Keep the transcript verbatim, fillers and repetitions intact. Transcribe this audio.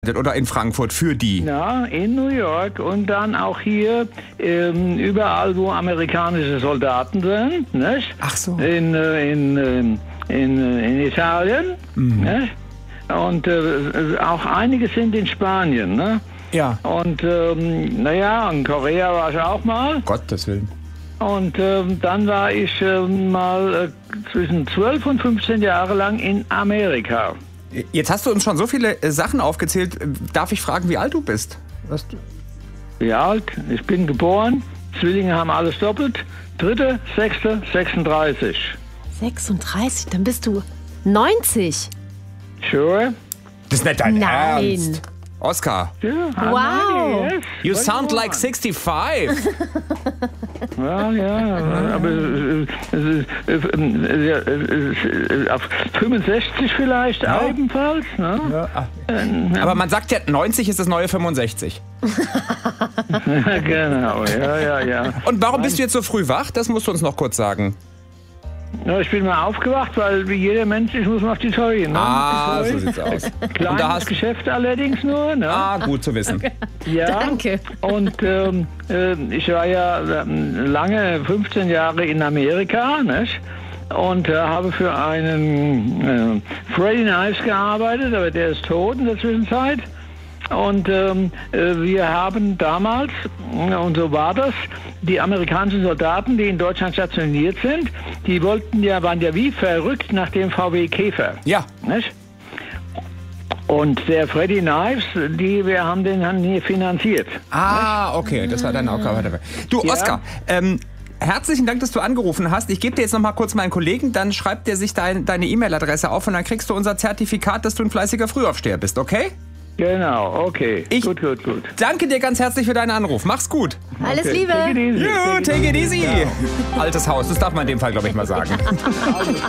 Oder in Frankfurt für die? Ja, in New York und dann auch hier ähm, überall, wo amerikanische Soldaten sind. Nicht? Ach so. In, äh, in, äh, in, äh, in Italien. Mhm. Nicht? Und äh, auch einige sind in Spanien. Ne? Ja. Und ähm, naja, in Korea war ich auch mal. Gottes Willen. Und ähm, dann war ich äh, mal äh, zwischen zwölf und fünfzehn Jahre lang in Amerika. Jetzt hast du uns schon so viele äh, Sachen aufgezählt. Darf ich fragen, wie alt du bist? Was du? Wie alt? Ich bin geboren. Zwillinge haben alles doppelt. Dritte, sechste, sechsunddreißig. sechsunddreißig? Dann bist du neunzig. Sure? Das ist nicht dein Nein. Ernst. Oskar. Ja, Wow. yes. You What sound do like want? sixty-five. Ja, ja, aber äh, äh, äh, äh, äh, auf fünfundsechzig vielleicht Ja. ebenfalls. Ne? Ja, ach. Äh, Aber man sagt ja, neunzig ist das neue fünfundsechzig. ja, genau, ja, ja, ja. Und warum bist du jetzt so früh wach? Das musst du uns noch kurz sagen. Ja, ich bin mal aufgewacht, weil wie jeder Mensch, ich muss mal auf die Toilette. Ne? Ah, Die so Toilette. sieht's aus. Kleines Und da hast Geschäft allerdings nur. Ne? Ah, gut zu wissen. Ja. Danke. Und ähm, äh, ich war ja ähm, lange, fünfzehn Jahre in Amerika, nicht? Und äh, habe für einen äh, Freddie Knives gearbeitet, aber der ist tot in der Zwischenzeit. Und ähm, äh, wir haben damals, äh, und so war das, die amerikanischen Soldaten, die in Deutschland stationiert sind, die wollten ja, waren ja wie verrückt nach dem V W Käfer. Ja. Nicht? Und der Freddie Knives, die, wir haben den dann hier finanziert. Ah, okay, das war deine Aufgabe. Du, Ja. Oskar, ähm, herzlichen Dank, dass du angerufen hast. Ich gebe dir jetzt noch mal kurz meinen Kollegen, dann schreibt der sich dein, deine E-Mail-Adresse auf und dann kriegst du unser Zertifikat, dass du ein fleißiger Frühaufsteher bist, okay? Genau, okay. Ich- gut, gut, gut. Danke dir ganz herzlich für deinen Anruf. Mach's gut. Alles Okay, Liebe. take it easy, You, take it easy. Ja. Altes Haus, das darf man in dem Fall, glaube ich, mal sagen.